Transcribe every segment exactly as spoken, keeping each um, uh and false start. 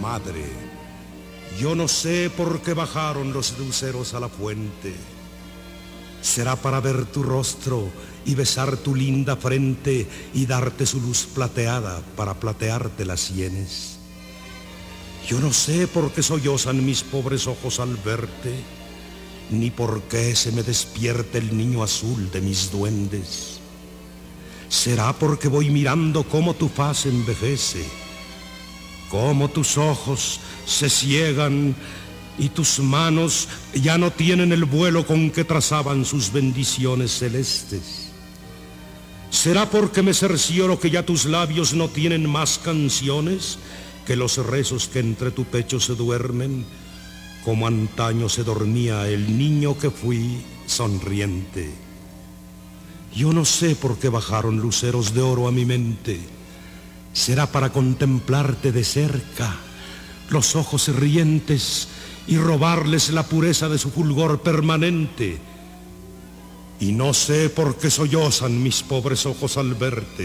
Madre, yo no sé por qué bajaron los luceros a la fuente. Será para ver tu rostro y besar tu linda frente y darte su luz plateada para platearte las sienes. Yo no sé por qué sollozan mis pobres ojos al verte, ni por qué se me despierta el niño azul de mis duendes. Será porque voy mirando cómo tu faz envejece, cómo tus ojos se ciegan y tus manos ya no tienen el vuelo con que trazaban sus bendiciones celestes. Será porque me cercioro que ya tus labios no tienen más canciones que los rezos que entre tu pecho se duermen, como antaño se dormía el niño que fui sonriente. Yo no sé por qué bajaron luceros de oro a mi mente. Será para contemplarte de cerca, los ojos rientes, y robarles la pureza de su fulgor permanente. Y no sé por qué sollozan mis pobres ojos al verte.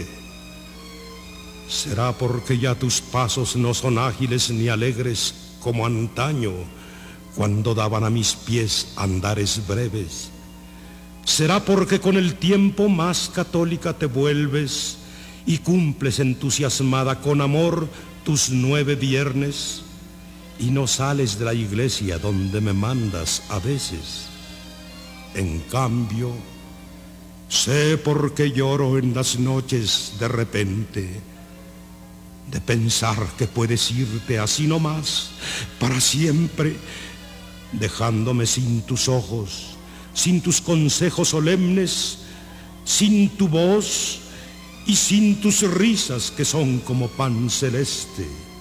Será porque ya tus pasos no son ágiles ni alegres como antaño, cuando daban a mis pies andares breves. Será porque con el tiempo más católica te vuelves y cumples entusiasmada con amor tus nueve viernes y no sales de la iglesia donde me mandas a veces. En cambio, sé por qué lloro en las noches de repente, de pensar que puedes irte así nomás, para siempre, dejándome sin tus ojos, sin tus consejos solemnes, sin tu voz y sin tus risas que son como pan celeste.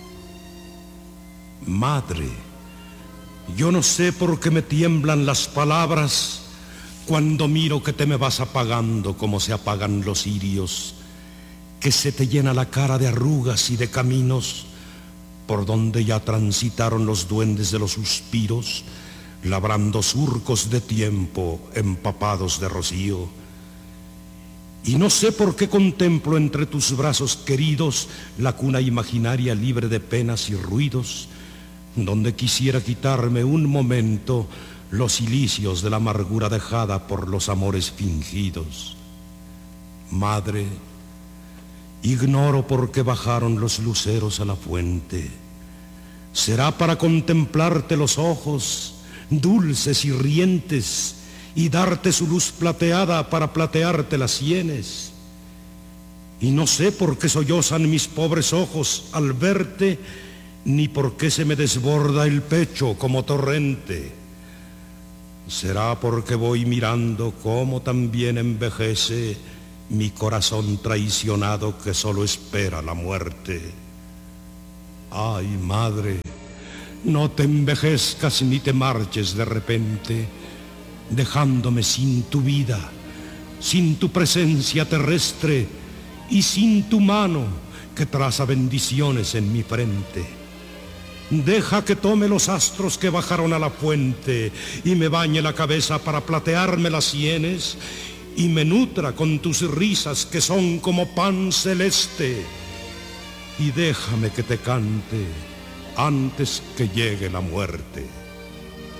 Madre, yo no sé por qué me tiemblan las palabras cuando miro que te me vas apagando como se apagan los cirios, que se te llena la cara de arrugas y de caminos por donde ya transitaron los duendes de los suspiros, labrando surcos de tiempo empapados de rocío. Y no sé por qué contemplo entre tus brazos queridos la cuna imaginaria libre de penas y ruidos, donde quisiera quitarme un momento los cilicios de la amargura dejada por los amores fingidos. Madre, ignoro por qué bajaron los luceros a la fuente. Será para contemplarte los ojos, dulces y rientes, y darte su luz plateada para platearte las sienes. Y no sé por qué sollozan mis pobres ojos al verte, ni por qué se me desborda el pecho como torrente. Será porque voy mirando cómo también envejece mi corazón traicionado que solo espera la muerte. Ay, madre, no te envejezcas ni te marches de repente, dejándome sin tu vida, sin tu presencia terrestre y sin tu mano que traza bendiciones en mi frente. Deja que tome los astros que bajaron a la fuente y me bañe la cabeza para platearme las sienes y me nutra con tus risas que son como pan celeste. Y déjame que te cante antes que llegue la muerte.